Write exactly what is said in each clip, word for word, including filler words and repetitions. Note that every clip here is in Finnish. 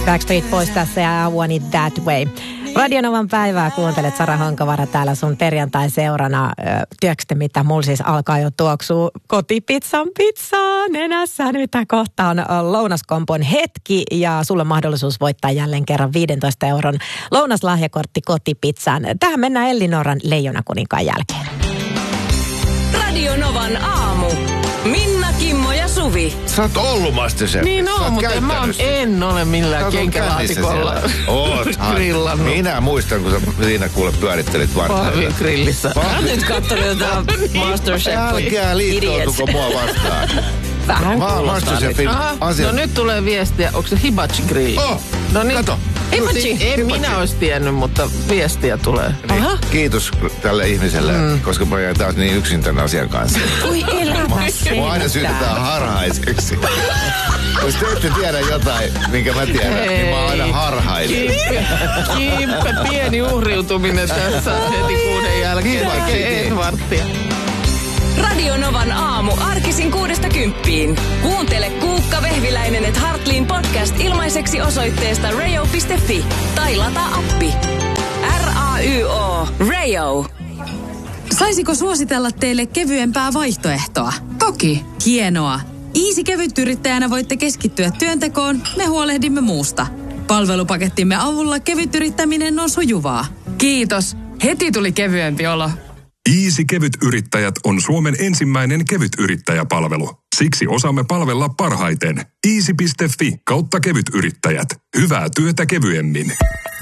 Backstreet Boys tässä ja I Want It That Way. Radionovan päivää kuuntelet, Sara Honkavara täällä sun perjantai-seurana. Tiedätkö mitä, mulla siis alkaa jo tuoksua kotipizzan pizzaa nenässä. Nyt kohta on lounaskompon hetki ja sulla on mahdollisuus voittaa jälleen kerran viidentoista euron lounaslahjakortti kotipizzaan. Tähän mennään Ellinoran Leijonakuninkaan jälkeen. Radionovan aamu. Minna, Kimmo ja Suvi. Sä oot ollut MasterChef. Niin on, mutta mä on, en ole millään kenkälaatikolla grillannut. Minä muistan, kun sä siinä kuule pyörittelit vartaan. Pahvin grillissä. Mä oon nyt kattonut jotain MasterChef. Älkää liittoutuko mua vastaan. Vähän Mä oon MasterChefin asia. No nyt tulee viestiä, onko se hibachi grill? Oh, no niin. Kato. Hibachi. En hibachi. Minä olisi tiennyt, mutta viestiä tulee. Niin, kiitos tälle ihmiselle, mm. koska mä jäin taas niin yksin tämän asian kanssa. Oi elämä sentään. Mua aina syytetään harhaiseksi. Jos te ette tiedä jotain, minkä mä tiedän, Hei. niin mä oon aina harhainen. Kimppe, Kimppe, pieni uhriutuminen tässä heti kuuden jälkeen. Oikein varttia. Radionovan aamu arkisin kuudesta kymppiin. Kuuntele Kuukka Vehviläinen et Hartliin podcast ilmaiseksi osoitteesta rayo piste fi tai lataa appi. R A Y O Rayo. Saisiko suositella teille kevyempää vaihtoehtoa? Toki. Hienoa. Easy kevytyrittäjänä voitte keskittyä työntekoon, me huolehdimme muusta. Palvelupakettimme avulla kevytyrittäminen on sujuvaa. Kiitos. Heti tuli kevyempi olo. Easy Kevyt-yrittäjät on Suomen ensimmäinen kevytyrittäjäpalvelu. Siksi osaamme palvella parhaiten. easy piste fi kautta kevytyrittäjät. Hyvää työtä kevyemmin.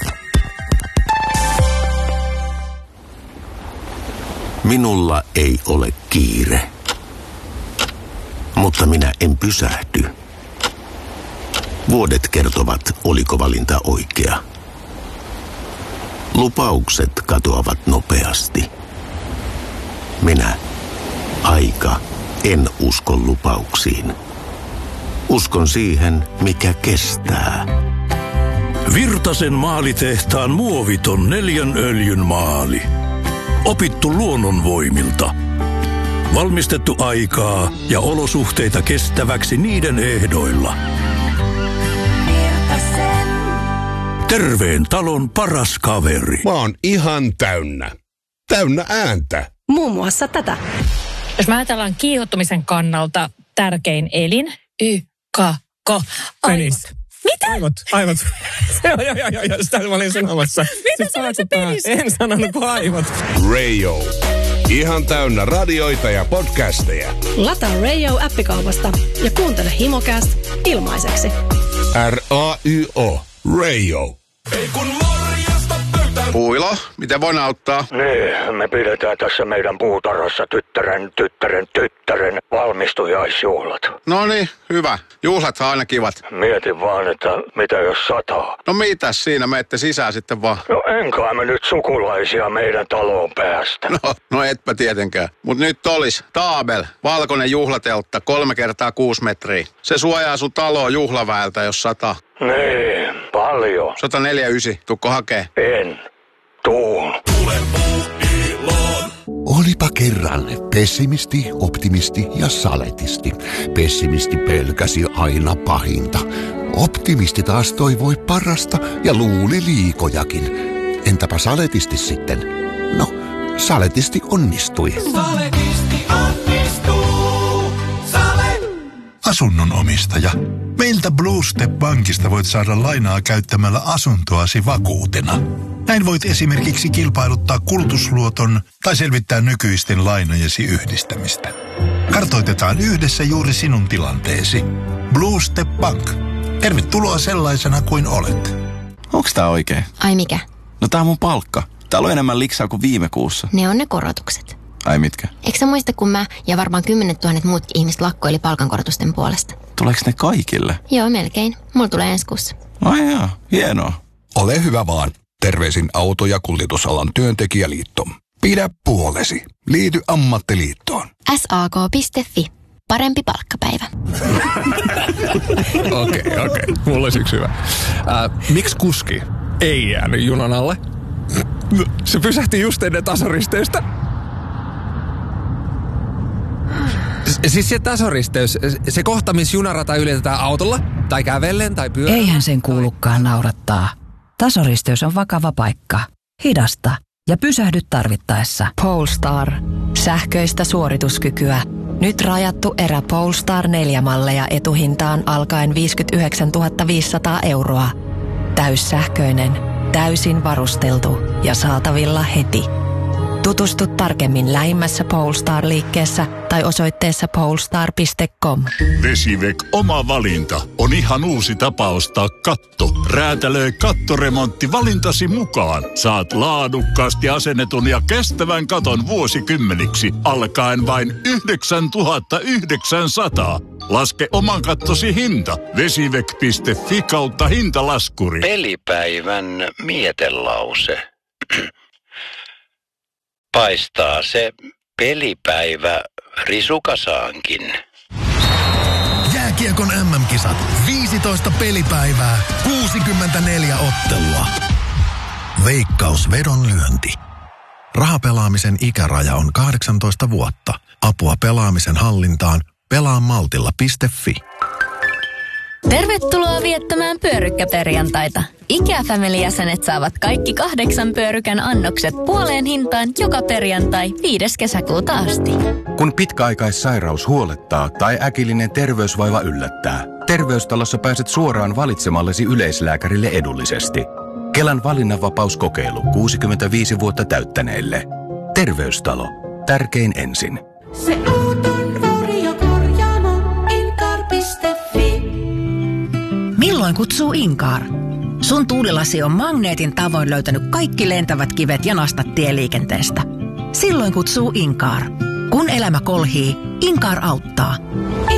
Minulla ei ole kiire. Mutta minä en pysähdy. Vuodet kertovat, oliko valinta oikea. Lupaukset katoavat nopeasti. Minä, aika, en usko lupauksiin. Uskon siihen, mikä kestää. Virtasen maalitehtaan muoviton neljän öljyn maali. Opittu luonnonvoimilta. Valmistettu aikaa ja olosuhteita kestäväksi niiden ehdoilla. Virtasen. Terveen talon paras kaveri. Mä oon ihan täynnä. Täynnä ääntä. Muun muassa tätä. Jos mä ajatellaan kiihottumisen kannalta tärkein elin, y, k, ko, penis. Mitä? Aivot, aivot. joo, joo, joo, joo, sitä mä olin sanomassa. Mitä sanoit se penis? En sanonut kuin aivot. Rayo. Ihan täynnä radioita ja podcasteja. Lataa Rayo appikaupasta ja kuuntele HimoCast ilmaiseksi. R A Y O. Rayo. Ei kun morjesta pöytään. Puilo, miten voin auttaa? Niin, me pidetään tässä meidän puutarhassa tyttären, tyttären, tyttären valmistujaisjuhlat. No niin, hyvä. Juhlat on aina kivat. Mietin vaan, että mitä jos sataa. No mitäs siinä, menette sisään sitten vaan. No enkä me nyt sukulaisia meidän taloon päästä. No, no etpä tietenkään. Mut nyt olis Taabel, valkoinen juhlateltta, kolme kertaa kuusi metriä. Se suojaa sun taloa juhlaväeltä, jos sataa. Niin, paljon. sata neljäkymmentäyhdeksän, tukko hakee? En. Tuun. Olipa kerran pessimisti, optimisti ja saletisti. Pessimisti pelkäsi aina pahinta. Optimisti taas toivoi parasta ja luuli liikojakin. Entäpä saletisti sitten? No, saletisti onnistui. Saletisti onnistuu. Sale. Asunnon omistaja. Meiltä Blue Step Bankista voit saada lainaa käyttämällä asuntoasi vakuutena. Näin voit esimerkiksi kilpailuttaa kulutusluoton tai selvittää nykyisten lainojesi yhdistämistä. Kartoitetaan yhdessä juuri sinun tilanteesi. Blue Step Bank. Tervetuloa sellaisena kuin olet. Onks tää oikein? Ai mikä? No tää on mun palkka. Täällä on enemmän liksaa kuin viime kuussa. Ne on ne korotukset. Ai mitkä? Eikö sä muista, kun mä ja varmaan kymmenet tuhannet muut ihmiset lakkoili palkankorotusten puolesta? Tuleeko ne kaikille? Joo, melkein. Mulla tulee ensi kuussa. Ai jaa, hienoa. Ole hyvä vaan. Terveisin auto- ja kuljetusalan työntekijäliitto. Pidä puolesi. Liity ammattiliittoon. S A K piste F I. Parempi palkkapäivä. Okei, okei. Okay, okay. Mulla olisi yksi hyvä. Äh, miksi kuski ei jäänyt junan alle? Se pysähti just ennen tasoristeystä. Siis se tasoristeys, se kohta, missä junarata ylitetään autolla, Tai kävellen tai pyörällä. Eihän sen kuulukaan naurattaa. Tasoristeys on vakava paikka. Hidasta ja pysähdy tarvittaessa. Polestar. Sähköistä suorituskykyä. Nyt rajattu erä Polestar neljä malleja etuhintaan alkaen viisikymmentäyhdeksäntuhatta viisisataa euroa. Täyssähköinen, täysin varusteltu ja saatavilla heti. Tutustu tarkemmin lähimmässä Polestar-liikkeessä tai osoitteessa polestar piste com. Vesiveq oma valinta on ihan uusi tapa ostaa katto. Räätälöi kattoremontti valintasi mukaan. Saat laadukkaasti asennetun ja kestävän katon vuosikymmeniksi alkaen vain yhdeksäntuhatta yhdeksänsataa. Laske oman kattosi hinta. Vesiveq piste fi kautta hintalaskuri. Pelipäivän mietelause. Paistaa se pelipäivä risukasaankin. Jääkiekon M M-kisat. viisitoista pelipäivää, kuusikymmentäneljä ottelua. Veikkaus vedonlyönti. Rahapelaamisen ikäraja on kahdeksantoista vuotta. Apua pelaamisen hallintaan pelaamaltilla piste fi. Tervetuloa viettämään pyörykkäperjantaita. IKEA-family-jäsenet saavat kaikki kahdeksan pyörykän annokset puoleen hintaan joka perjantai viides kesäkuuta asti. Kun pitkäaikaissairaus huolettaa tai äkillinen terveysvaiva yllättää, Terveystalossa pääset suoraan valitsemallesi yleislääkärille edullisesti. Kelan valinnanvapauskokeilu kuusikymmentäviisi vuotta täyttäneille. Terveystalo. Tärkein ensin. Se auton varjokorjaamo incar piste fi. Milloin kutsuu Incar? Sun tuulilasi on magneetin tavoin löytänyt kaikki lentävät kivet ja nastat tieliikenteestä. Silloin kutsuu Incar. Kun elämä kolhii, Incar auttaa.